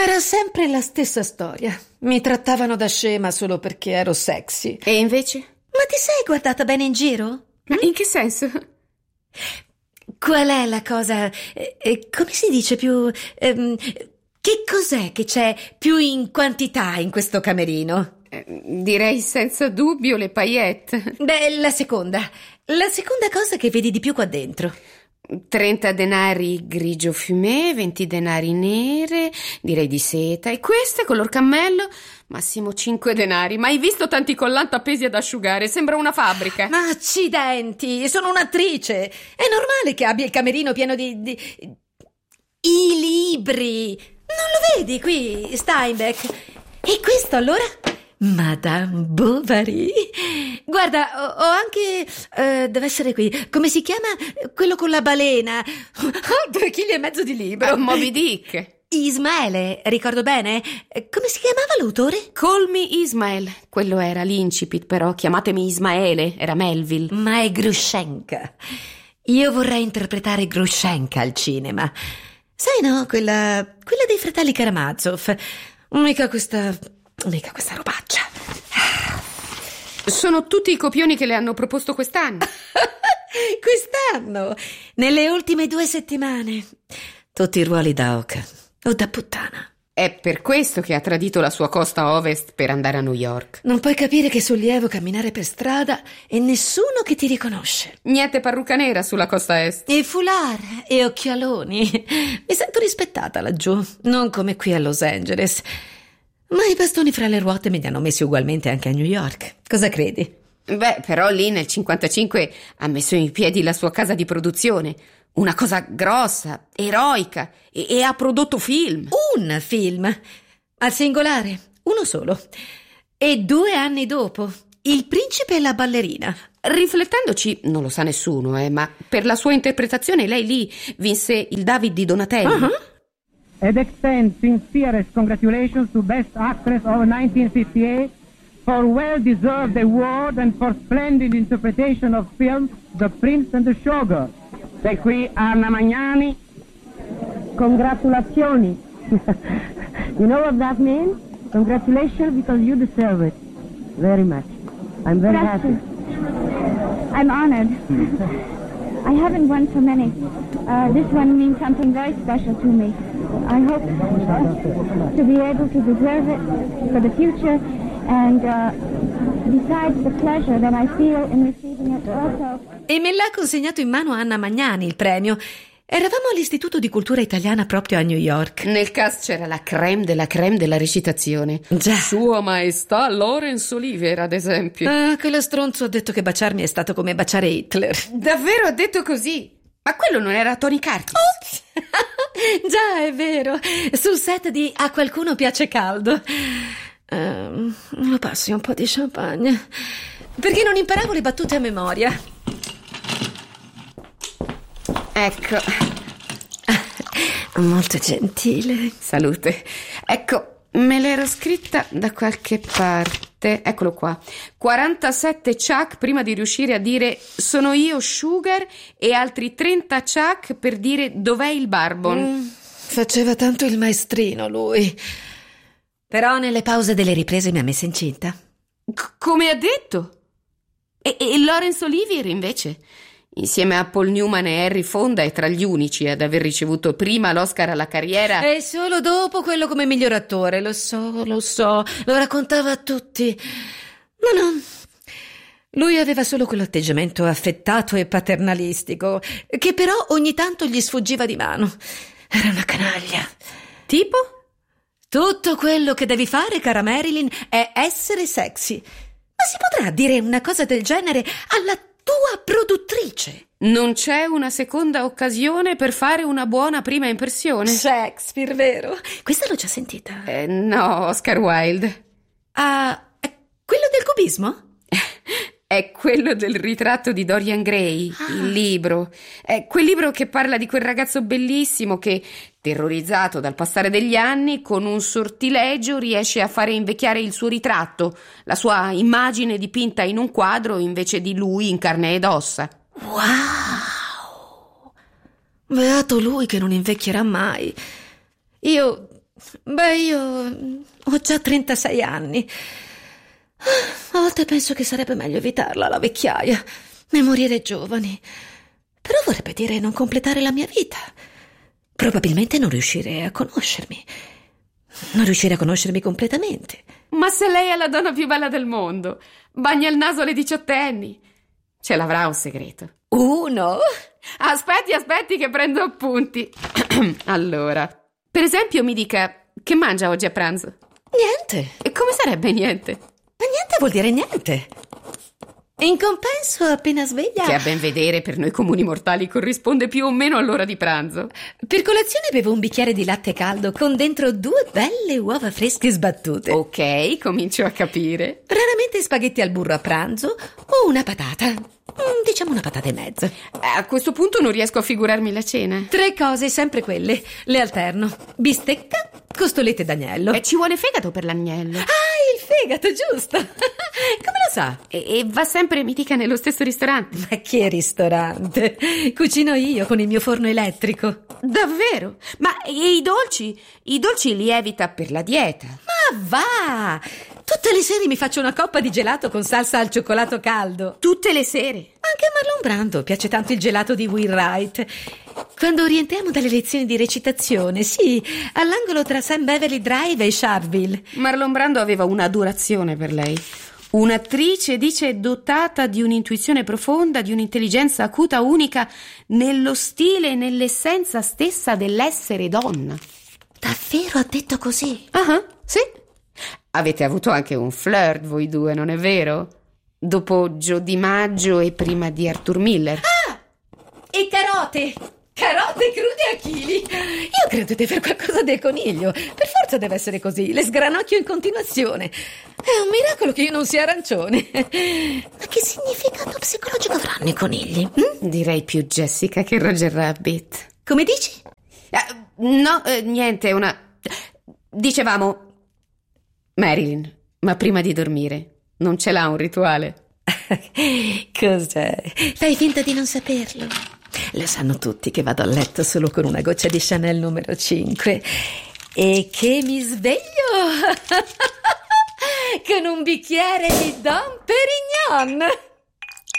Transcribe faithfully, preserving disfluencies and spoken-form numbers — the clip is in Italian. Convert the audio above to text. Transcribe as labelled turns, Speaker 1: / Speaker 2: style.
Speaker 1: Era sempre la stessa storia. Mi trattavano da scema solo perché ero sexy.
Speaker 2: E invece?
Speaker 1: Ma ti sei guardata bene in giro?
Speaker 2: Ma in che senso?
Speaker 1: Qual è la cosa... Eh, eh, come si dice più... Ehm, che cos'è che c'è più in quantità in questo camerino?
Speaker 2: Eh, direi senza dubbio le paillette.
Speaker 1: Beh, la seconda. La seconda cosa che vedi di più qua dentro.
Speaker 2: trenta denari grigio fumé, venti denari nere, direi di seta. E queste color cammello? Massimo cinque denari. Mai visto tanti collant appesi ad asciugare? Sembra una fabbrica.
Speaker 1: Ma accidenti, sono un'attrice. È normale che abbia il camerino pieno di... di... i libri. Non lo vedi qui, Steinbeck? E questo allora? Madame Bovary. Guarda, ho, ho anche... Uh, deve essere qui. Come si chiama? Quello con la balena. Ho due chili e mezzo di libro.
Speaker 2: Uh, Moby Dick.
Speaker 1: Ismaele, ricordo bene? Come si chiamava l'autore?
Speaker 2: Call me Ismael. Quello era l'incipit, però chiamatemi Ismaele. Era Melville.
Speaker 1: Ma è Grushenka. Io vorrei interpretare Grushenka al cinema. Sai, no? Quella... quella dei fratelli Karamazov. Mica questa... mica questa robaccia.
Speaker 2: Sono tutti i copioni che le hanno proposto quest'anno.
Speaker 1: Quest'anno? Nelle ultime due settimane. Tutti i ruoli da oca o da puttana.
Speaker 2: È per questo che ha tradito la sua costa ovest per andare a New York.
Speaker 1: Non puoi capire che sollievo camminare per strada e nessuno che ti riconosce.
Speaker 2: Niente parrucca nera sulla costa est.
Speaker 1: E foulard e occhialoni. Mi sento rispettata laggiù, non come qui a Los Angeles. Ma i bastoni fra le ruote me li hanno messi ugualmente anche a New York. Cosa credi?
Speaker 2: Beh, però lì nel cinquantacinque ha messo in piedi la sua casa di produzione. Una cosa grossa, eroica, e, e ha prodotto film.
Speaker 1: Un film, al singolare, uno solo. E due anni dopo, Il principe e la ballerina.
Speaker 2: Riflettendoci, non lo sa nessuno, eh, ma per la sua interpretazione lei lì vinse il David di Donatello.
Speaker 1: Uh-huh.
Speaker 3: Ed extend sincerest congratulations to Best Actress of nineteen fifty-eight for well-deserved award and for splendid interpretation of film The Prince and the Showgirl. Sei qui Anna Magnani.
Speaker 4: Congratulazioni. You know what that means? Congratulations because you deserve it. Very much. I'm very happy.
Speaker 5: I'm honored. I haven't won so many. Uh, this one means something very special to me. I hope to be able to deserve it for the future, and uh, besides the pleasure that I feel in receiving it also...
Speaker 1: E me l'ha consegnato in mano Anna Magnani il premio. Eravamo all'Istituto di Cultura Italiana proprio a New York.
Speaker 2: Nel cast c'era la crème della crème della recitazione.
Speaker 1: Già.
Speaker 2: Sua Maestà Laurence Olivier, ad esempio.
Speaker 1: Ah, quello stronzo ha detto che baciarmi è stato come baciare Hitler.
Speaker 2: Davvero ha detto così? Ma quello non era Tony Curtis?
Speaker 1: Ops. Già, è vero. Sul set di A qualcuno piace caldo. Uh, lo passi un po' di champagne. Perché non imparavo le battute a memoria.
Speaker 2: Ecco.
Speaker 1: Molto gentile.
Speaker 2: Salute. Ecco, me l'ero scritta da qualche parte. Eccolo qua. quarantasette Chuck prima di riuscire a dire sono io Sugar e altri trenta Chuck per dire dov'è il Barbon.
Speaker 1: Mm, faceva tanto il maestrino lui. Però nelle pause delle riprese mi ha messa incinta.
Speaker 2: C- come ha detto? E, e Laurence Olivier invece? Insieme a Paul Newman e Henry Fonda è tra gli unici ad aver ricevuto prima l'Oscar alla carriera.
Speaker 1: E solo dopo quello come miglior attore, lo so, lo so, lo raccontava a tutti. Ma no, lui aveva solo quell'atteggiamento affettato e paternalistico, che però ogni tanto gli sfuggiva di mano. Era una canaglia.
Speaker 2: Tipo?
Speaker 1: Tutto quello che devi fare, cara Marilyn, è essere sexy. Ma si potrà dire una cosa del genere alla tua produttrice?
Speaker 2: Non c'è una seconda occasione per fare una buona prima impressione?
Speaker 1: Shakespeare, vero? Questa l'ho già sentita.
Speaker 2: Eh, no, Oscar Wilde.
Speaker 1: Ah, è quello del cubismo?
Speaker 2: È quello del ritratto di Dorian Gray,
Speaker 1: ah.
Speaker 2: il libro. È quel libro che parla di quel ragazzo bellissimo che, terrorizzato dal passare degli anni, con un sortilegio riesce a fare invecchiare il suo ritratto, la sua immagine dipinta in un quadro invece di lui in carne ed ossa.
Speaker 1: Wow! Beato lui che non invecchierà mai. Io... Beh, io ho già trentasei anni. A volte penso che sarebbe meglio evitarla, la vecchiaia, e morire giovani. Però vorrebbe dire non completare la mia vita. Probabilmente non riuscirei a conoscermi. Non riuscirei a conoscermi completamente.
Speaker 2: Ma se lei è la donna più bella del mondo, bagna il naso alle diciottenni, ce l'avrà un segreto.
Speaker 1: Uno?
Speaker 2: Aspetti, aspetti che prendo appunti. Allora, per esempio mi dica, che mangia oggi a pranzo?
Speaker 1: Niente.
Speaker 2: E come sarebbe niente?
Speaker 1: Ma niente vuol dire niente. In compenso, appena sveglia...
Speaker 2: Che a ben vedere per noi comuni mortali corrisponde più o meno all'ora di pranzo.
Speaker 1: Per colazione bevo un bicchiere di latte caldo con dentro due belle uova fresche sbattute.
Speaker 2: Ok, comincio a capire.
Speaker 1: Raramente spaghetti al burro a pranzo o una patata. Diciamo una patata e mezzo.
Speaker 2: A questo punto non riesco a figurarmi la cena.
Speaker 1: Tre cose, sempre quelle. Le alterno. Bistecca, costolette d'agnello.
Speaker 2: E ci vuole fegato per l'agnello.
Speaker 1: Ah, il fegato, giusto. Come lo sa?
Speaker 2: E, e va sempre, mi dica, nello stesso ristorante.
Speaker 1: Ma che ristorante? Cucino io con il mio forno elettrico.
Speaker 2: Davvero? Ma e i dolci? I dolci li evita per la dieta.
Speaker 1: Ma va! Tutte le sere mi faccio una coppa di gelato con salsa al cioccolato caldo.
Speaker 2: Tutte le sere?
Speaker 1: Anche a Marlon Brando piace tanto il gelato di Will Wright. Quando rientriamo dalle lezioni di recitazione, sì, all'angolo tra Sam Beverly Drive e Sharpeville.
Speaker 2: Marlon Brando aveva un'adorazione per lei. Un'attrice, dice, dotata di un'intuizione profonda, di un'intelligenza acuta unica nello stile e nell'essenza stessa dell'essere donna.
Speaker 1: Davvero ha detto così?
Speaker 2: Ah, uh-huh, sì. Avete avuto anche un flirt voi due, non è vero? Dopo Joe DiMaggio e prima di Arthur Miller.
Speaker 1: Ah! E carote! Carote crude a chili! Io credo di aver qualcosa del coniglio. Per forza deve essere così. Le sgranocchio in continuazione. È un miracolo che io non sia arancione. Ma che significato psicologico avranno i conigli? Hm?
Speaker 2: Direi più Jessica che Roger Rabbit.
Speaker 1: Come dici?
Speaker 2: Uh, no, uh, niente, una... Dicevamo... Marilyn, ma prima di dormire, non ce l'ha un rituale?
Speaker 1: Cos'è? Fai finta di non saperlo. Lo sanno tutti che vado a letto solo con una goccia di Chanel numero cinque e che mi sveglio con un bicchiere di Dom Pérignon.